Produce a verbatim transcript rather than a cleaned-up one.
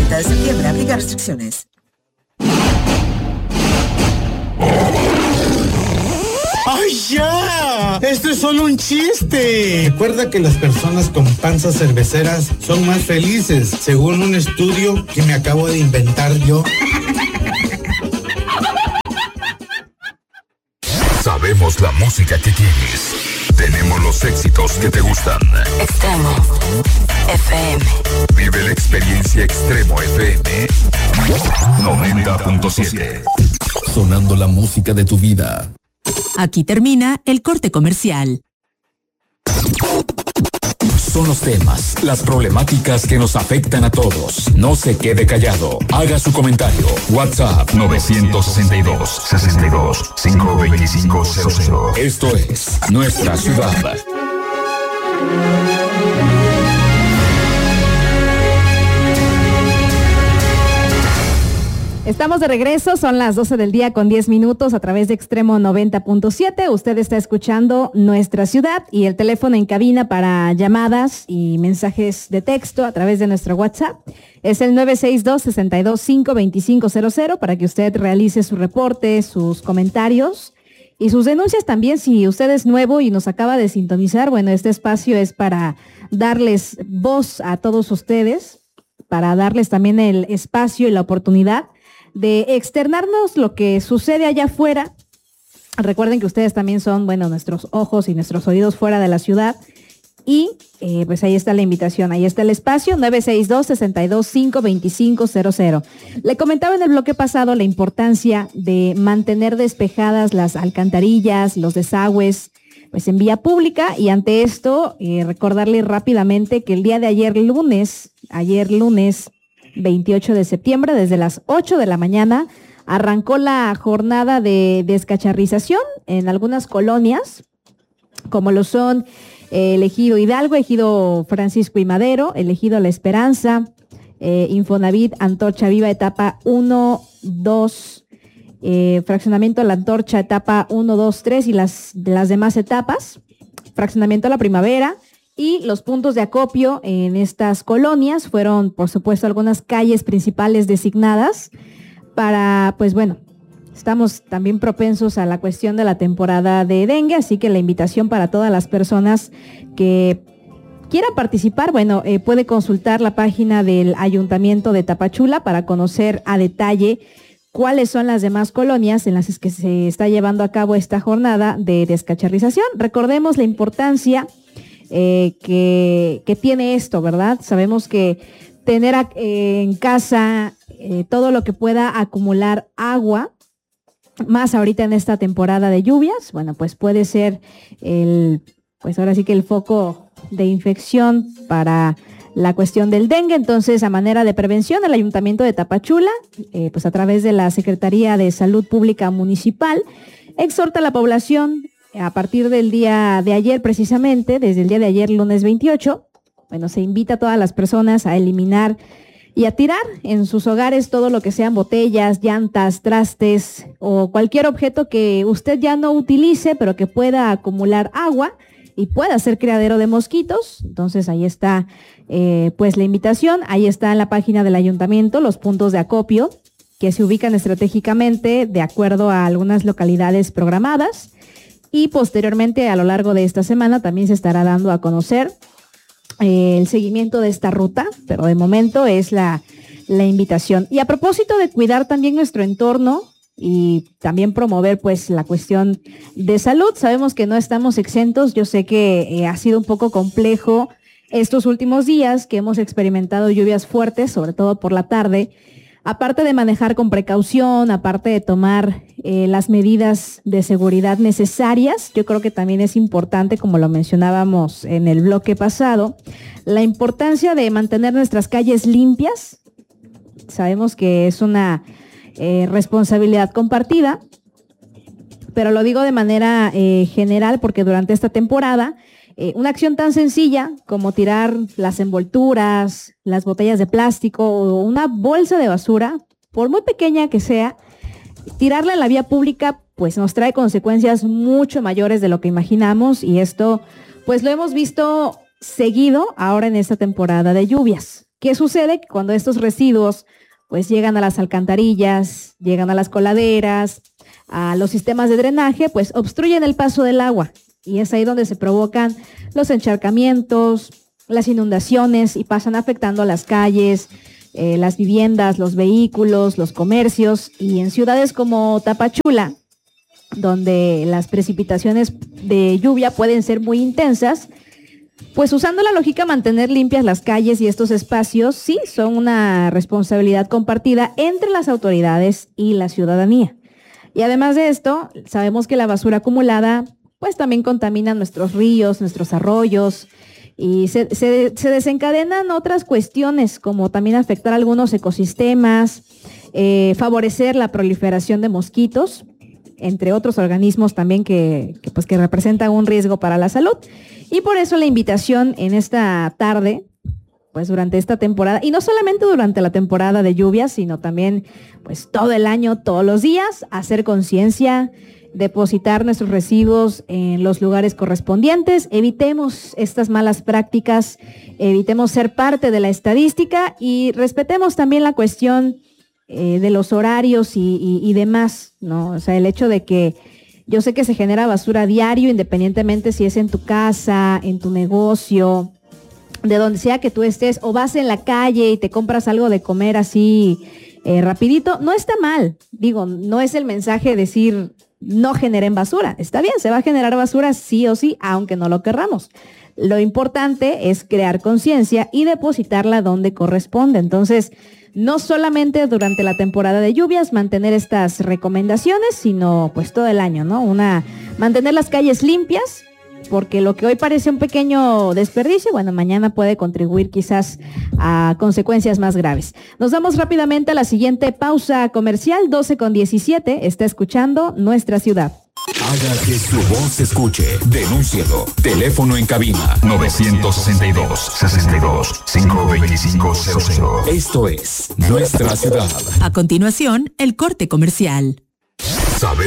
treinta de septiembre. Aplica restricciones. ¡Ay, ya! ¡Esto es solo un chiste! Recuerda que las personas con panzas cerveceras son más felices, según un estudio que me acabo de inventar yo. Sabemos la música que tienes. Tenemos los éxitos que te gustan. Extremo F M. Vive la experiencia Extremo F M noventa punto siete. Sonando la música de tu vida. Aquí termina el corte comercial. Son los temas, las problemáticas que nos afectan a todos. No se quede callado. Haga su comentario. WhatsApp nueve seis dos, sesenta y dos, cinco veinticinco cero cero. Esto es Nuestra Ciudad. Estamos de regreso, son las doce del día con diez minutos a través de Extremo noventa punto siete. Usted está escuchando Nuestra Ciudad y el teléfono en cabina para llamadas y mensajes de texto a través de nuestro WhatsApp es el nueve seis dos, sesenta y dos, cinco veinticinco cero cero para que usted realice su reporte, sus comentarios y sus denuncias también. Si usted es nuevo y nos acaba de sintonizar, bueno, este espacio es para darles voz a todos ustedes, para darles también el espacio y la oportunidad de externarnos lo que sucede allá afuera. Recuerden que ustedes también son, bueno, nuestros ojos y nuestros oídos fuera de la ciudad. Y eh, pues ahí está la invitación, ahí está el espacio, nueve seis dos, sesenta y dos, cinco veinticinco cero cero. Le comentaba en el bloque pasado la importancia de mantener despejadas las alcantarillas, los desagües, pues en vía pública. Y ante esto, eh, recordarle rápidamente que el día de ayer lunes, ayer lunes, veintiocho de septiembre, desde las ocho de la mañana, arrancó la jornada de descacharrización en algunas colonias, como lo son eh, el Ejido Hidalgo, Ejido Francisco y Madero, el Ejido La Esperanza, eh, Infonavit, Antorcha Viva, etapa uno, dos, eh, Fraccionamiento La Antorcha, etapa uno, dos, tres y las, las demás etapas, Fraccionamiento La Primavera. Y los puntos de acopio en estas colonias fueron, por supuesto, algunas calles principales designadas para, pues bueno, estamos también propensos a la cuestión de la temporada de dengue, así que la invitación para todas las personas que quieran participar, bueno, eh, puede consultar la página del Ayuntamiento de Tapachula para conocer a detalle cuáles son las demás colonias en las que se está llevando a cabo esta jornada de descacharrización. Recordemos la importancia Eh, que, que tiene esto, ¿verdad? Sabemos que tener eh, en casa eh, todo lo que pueda acumular agua, más ahorita en esta temporada de lluvias, bueno, pues puede ser el, pues ahora sí que el foco de infección para la cuestión del dengue. Entonces, a manera de prevención, el Ayuntamiento de Tapachula, eh, pues a través de la Secretaría de Salud Pública Municipal, exhorta a la población a partir del día de ayer, precisamente, desde el día de ayer, lunes veintiocho, bueno, se invita a todas las personas a eliminar y a tirar en sus hogares todo lo que sean botellas, llantas, trastes o cualquier objeto que usted ya no utilice, pero que pueda acumular agua y pueda ser criadero de mosquitos. Entonces, ahí está, eh, pues, la invitación. Ahí está en la página del ayuntamiento los puntos de acopio que se ubican estratégicamente de acuerdo a algunas localidades programadas. Y posteriormente, a lo largo de esta semana, también se estará dando a conocer eh, el seguimiento de esta ruta, pero de momento es la, la invitación. Y a propósito de cuidar también nuestro entorno y también promover pues la cuestión de salud, sabemos que no estamos exentos. Yo sé que eh, ha sido un poco complejo estos últimos días que hemos experimentado lluvias fuertes, sobre todo por la tarde. Aparte de manejar con precaución, aparte de tomar eh, las medidas de seguridad necesarias, yo creo que también es importante, como lo mencionábamos en el bloque pasado, la importancia de mantener nuestras calles limpias. Sabemos que es una eh, responsabilidad compartida, pero lo digo de manera eh, general porque durante esta temporada, Eh, una acción tan sencilla como tirar las envolturas, las botellas de plástico o una bolsa de basura, por muy pequeña que sea, tirarla en la vía pública pues nos trae consecuencias mucho mayores de lo que imaginamos, y esto pues lo hemos visto seguido ahora en esta temporada de lluvias. ¿Qué sucede? Cuando estos residuos pues llegan a las alcantarillas, llegan a las coladeras, a los sistemas de drenaje, pues obstruyen el paso del agua. Y es ahí donde se provocan los encharcamientos, las inundaciones y pasan afectando a las calles, eh, las viviendas, los vehículos, los comercios. Y en ciudades como Tapachula, donde las precipitaciones de lluvia pueden ser muy intensas, pues usando la lógica mantener limpias las calles y estos espacios, sí, son una responsabilidad compartida entre las autoridades y la ciudadanía. Y además de esto, sabemos que la basura acumulada pues también contamina nuestros ríos, nuestros arroyos, y se, se, se desencadenan otras cuestiones como también afectar algunos ecosistemas, eh, favorecer la proliferación de mosquitos, entre otros organismos también que, que, pues, que representan un riesgo para la salud. Y por eso la invitación en esta tarde, pues durante esta temporada, y no solamente durante la temporada de lluvias, sino también pues todo el año, todos los días, hacer conciencia, depositar nuestros residuos en los lugares correspondientes, evitemos estas malas prácticas, evitemos ser parte de la estadística y respetemos también la cuestión eh, de los horarios y, y, y demás, ¿no? O sea, el hecho de que yo sé que se genera basura diario, independientemente si es en tu casa, en tu negocio, de donde sea que tú estés, o vas en la calle y te compras algo de comer así eh, rapidito, no está mal. Digo, no es el mensaje decir no generen basura. Está bien, se va a generar basura sí o sí, aunque no lo querramos. Lo importante es crear conciencia y depositarla donde corresponde. Entonces, no solamente durante la temporada de lluvias mantener estas recomendaciones, sino pues todo el año, ¿no? Una, mantener las calles limpias, porque lo que hoy parece un pequeño desperdicio, bueno, mañana puede contribuir quizás a consecuencias más graves. Nos vamos rápidamente a la siguiente pausa comercial, doce con diecisiete, está escuchando Nuestra Ciudad. Haga que su voz se escuche. Denúncielo. Teléfono en cabina nueve seis dos, sesenta y dos, cinco veinticinco cero cero. Esto es Nuestra Ciudad. A continuación, el corte comercial.